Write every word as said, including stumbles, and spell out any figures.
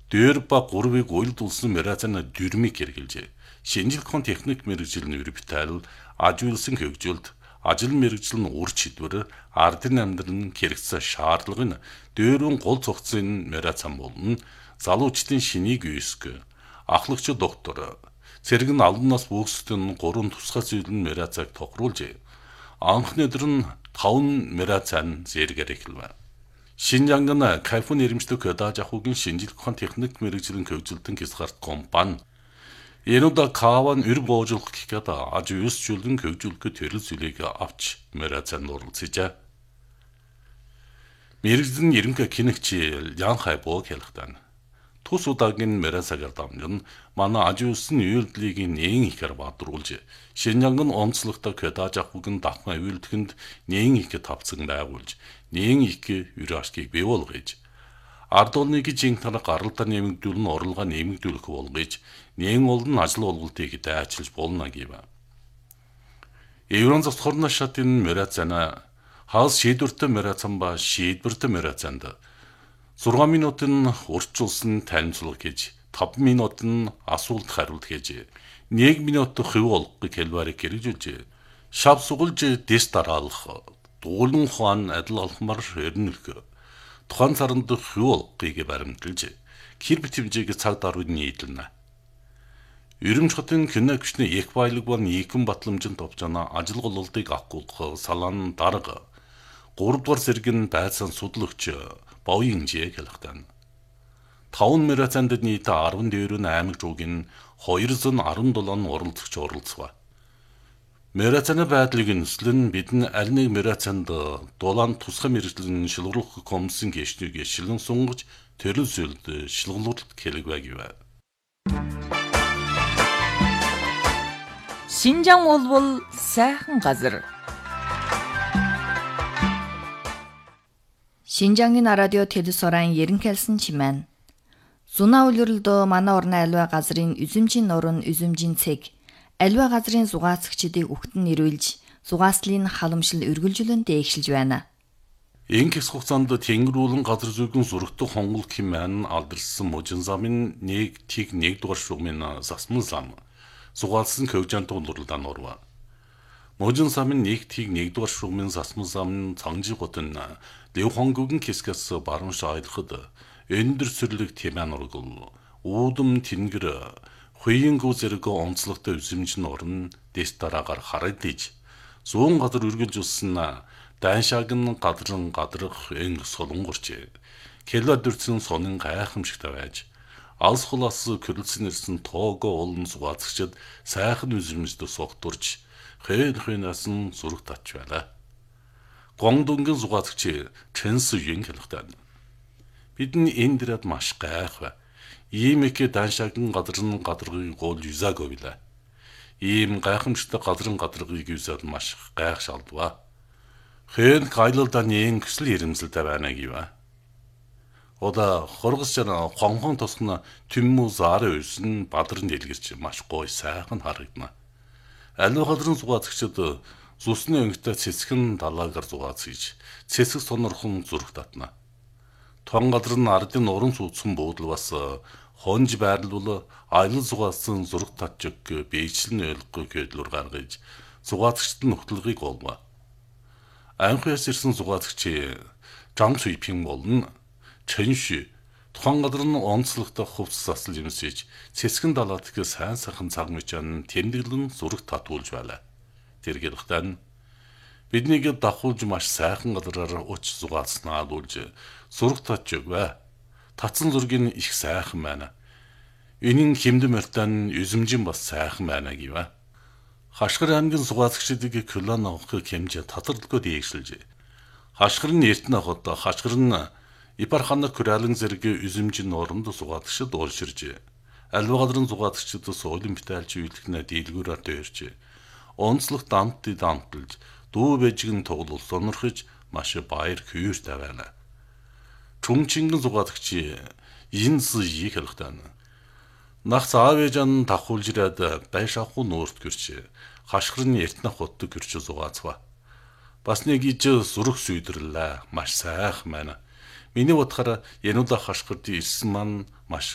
Дээр ба гурвыг уйлдуулсан Мерацана дөрмийг хэрэгжилжээ. Шинжлэх ухааны техник мэргэжил нь өрөвтөл, аж үйлсэн хөгжилд, ажил мэргэжил нь ур чадвар, ардын амьдрал нь хэрэгцээ шаардлага нь дээрүүн гол цогцын Мерацан болон залуучдын шинийг үйсгөө. Ахлагч доктор цэрэг нь албанаас бүхсдэн гурван тусгай зүйл нь Мерацаг тохируулжээ. Анхны өдөр нь таван Мерацан зэрэгэр эхэлвэ. Шинжанган Кайфун ирэмжлэг хөдөөж ахуйн шинжлэх ухааны техник мэргэжлийн хөгжилтөн хязгаарт компани Энуда Каван өр боожуулах гэхэд аж үйлсжүүлэн хөгжүүлэх төрөл зүйлийг авч Мерацан оролцожээ. Мэргэжлийн ерөнхий кинэгч Ян Хайбог хэлэхдээ тус удаагийн Мерацагаар дамжин манай аж үйлсийн үйлдлийг нээн ихээр бадруулж Шинжанган онцлогтой хөдөөж ахуйн давхан үйлдэхэнд нээн их тавцан байгуулж нээн их юрашкийг бий болгож ард олныг жинхэнэ гаралтай нэмэгдүүлэн орлогоо нэмэгдүүлэх болгож нээн олон ажил олголтыг дайчилж болно гэв. Еврон зохицорны шатын Мерацана хаос шийдвэртэй Мерацан ба шийдвэртэй Мерацанд зургаан минутын урьдчилсан танилцуулга гэж таван минутын асуулт хариулт гэж нэг минут хэв болгохыг хэлбэрийг хэрэгжүүлжээ. Шав сугалж дэс дараалах дуулан хуан адил алхмар өрнөлгөө. Тухайн царанд хэв болгохыг баримталж хэр бит хэмжээг цаг даруйд нийлнэ. Өрөмж хотын киногчны их баялаг ба нийгэм батламжинд товчана ажил гололтыг авахгүйх салаан дарга гуравдугаар зэрэг нь байцаан судлагч Боинжээ хэлэхдээ таван Мерацанд нийт арван дээрүүн аймаг жуугийн хоёрсот арван долоон оролцогч оролцов. Мерацаны байдлыг нислэн бидэн аль нэг Мерацанд дулаан тусгай мэргэжлийн шилгуулах комиссын гишнийг шилэн сунгаж төрөл зүйлд шилгуулалт хэлэг байв. Шинжаан болбол сайхан газар. Шинжаангийн радио телесоран ерөнхийлсэн чимэн. Зунаа үлрэлдөө манай орны аливаа газрын үзэмжийн нурын үзэмжийн цэг аливаа газрын зугаацагчдыг үхтэн нэрвэлж зугааслын халамжил өргөлжлөн дээгшилж байна. Энэ хэсэг хугацаанд Тэнгэрүүлэн газар зүйн зургатах хонгол хэмээн алдарсан мужин замын нэг тэг нэг дугаар шугамын засман зам зугаалсан хөвжаант улирлаа нурва. Мужин замын нэг тэг нэг дугаар шугамын засман зам цанжи готын Лев хонгогийн хэсгээс баруун шайлахад өндөр сүрлэг тэмээн ургал уудам тэнгэр хуйнгуу зэрэг онцлогтой үзэмжин орн дэс дараагаар харагдаж зүүн газар үргэлжүүлсэн дайшааг нь гадран гадрах эн солонгорч кело дөрцөн сонин гайхамшигтай байж алс хулаас körөлсөн ирсэн тоого олон зугаацагчид сайхан үзэмжд согтурч хэн хэнаас нь зураг татж байлаа. Гонгдонгийн зугаацагч Чэнс Юн хэлэхдээ бидний энэ дэрэд маш гайхав. Ийм их даншаагийн гадрын гадаргыг гол юзааг овила. Ийм гайхамшигтай гадрын гадаргыг юзаад маш гайх шалдваа. Хэн кайлалда нээн гэсэл ирэмсэлтэй байна гэв. Ода хоргос жана хонхон тосгоно түммүү заар үйсэн бадрын дэлгэрч маш гой сайхан харагдана. Аливаа гадрын зугаацагчид зүсний өнгөтэй цэцгэн далаагаар зугаацгийж цэцэг сонорхон зураг татна. Тон газар нь ардын уран суудсан буудал бас хонж байрлуул аялал зугаацсан зураг татж өг бийчлэн ойлгохгүй гэдлүр гаргаж зугаацагчд нь хөтлөгийг олмаа. Анхаас ирсэн зугаацагч Жан Цуйпин болон Чэнши тухайн газар нь онцлогтой хувцас засал юмсэж цэцгэн далаад гэх сайн сайхан цаг мөчөн тэмдэглэн зураг татуулж байлаа. Тэр гэрхтэн биднийг давхуулж маш сайхан газараар уч зугаацснаа дуулж зураг татж өгвэ. Татсан зургийн их сайхан байна. Энийн хэмдэм мөртөн үзэмжин бас сайхан байна гэв. Хашгир аймгийн зугаацагчдыг колон авахыг хэмжээ татварлгүй дээгшилжээ. Хашгир нь эртнэ хот хашгир нь Ипарханар Куралын зэрэг үзэмжин оронд зугаацагчд уурширжээ. Аливаа газрын зугаацагчд суулын битээлч үйлдэгнэ дийлгүүрээр дээржээ. Онцлог дамт дамталж дүү бэжгэн тоглол сонирхож маш баяр хөөртэй байна. Чүмчингэн зугаацагч Инс Ий хэлэхдээ нах цаавэжан давхуулж ирээд байшаахгүй нуурт гэрч хашгир нь эртнэ хоттой гэрч зугаацва. Бас нэг иж зүрх сүйдэрлээ маш сайхан байна. Миний бодохоор януула хашгирд ирсэн маань маш